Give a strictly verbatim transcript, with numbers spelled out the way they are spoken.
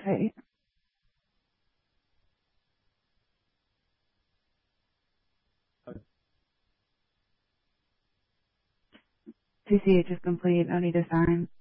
Right. C C H is complete. I need to sign.